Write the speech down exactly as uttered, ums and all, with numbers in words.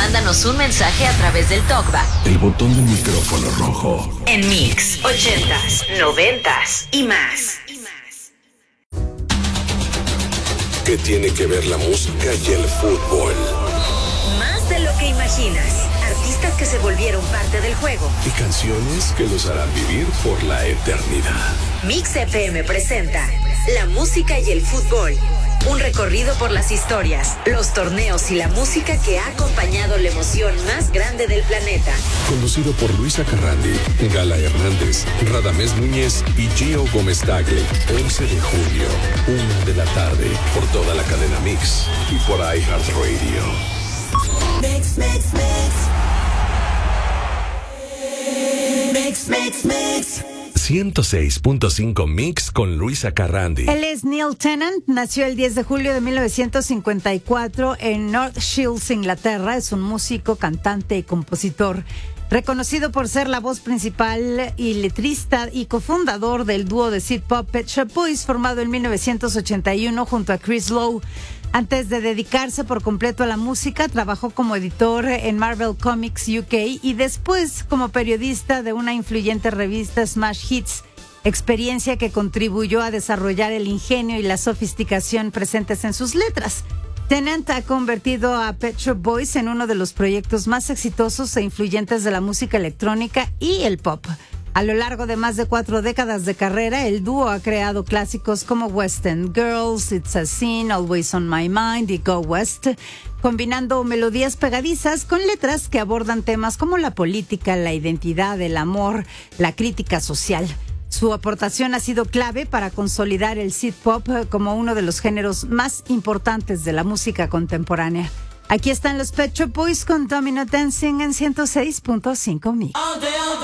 mándanos un mensaje a través del talkback. El botón del micrófono rojo. En Mix, ochentas, noventas y más. ¿Qué tiene que ver la música y el fútbol? Más de lo que imaginas. Artistas que se volvieron parte del juego. Y canciones que los harán vivir por la eternidad. Mix F M presenta la música y el fútbol. Un recorrido por las historias, los torneos y la música que ha acompañado la emoción más grande del planeta. Conducido por Luisa Carrandi, Gala Hernández, Radamés Núñez y Gio Gómez Tagle. once de junio, una de la tarde, por toda la cadena Mix y por iHeartRadio. Mix, mix, mix. Mix, mix, mix. ciento seis punto cinco Mix con Luisa Carrandi. Él es Neil Tennant, nació el diez de julio de mil novecientos cincuenta y cuatro en North Shields, Inglaterra. Es un músico, cantante y compositor, reconocido por ser la voz principal y letrista y cofundador del dúo de Synth Pop Pet Shop Boys, formado en mil novecientos ochenta y uno junto a Chris Lowe. Antes de dedicarse por completo a la música, trabajó como editor en Marvel Comics U K y después como periodista de una influyente revista Smash Hits, experiencia que contribuyó a desarrollar el ingenio y la sofisticación presentes en sus letras. Tennant ha convertido a Pet Shop Boys en uno de los proyectos más exitosos e influyentes de la música electrónica y el pop. A lo largo de más de cuatro décadas de carrera, el dúo ha creado clásicos como West End Girls, It's a Sin, Always on My Mind y Go West, combinando melodías pegadizas con letras que abordan temas como la política, la identidad, el amor, la crítica social. Su aportación ha sido clave para consolidar el synth pop como uno de los géneros más importantes de la música contemporánea. Aquí están los Pet Shop Boys con Domino Dancing en ciento seis punto cinco Mix. All day, all day.